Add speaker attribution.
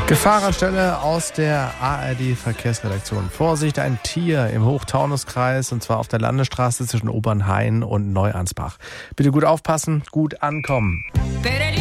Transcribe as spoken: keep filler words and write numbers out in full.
Speaker 1: Gefahrenstelle aus der A R D-Verkehrsredaktion. Vorsicht, ein Tier im Hochtaunuskreis, und zwar auf der Landesstraße zwischen Obernhain und Neuansbach. Bitte gut aufpassen, gut ankommen.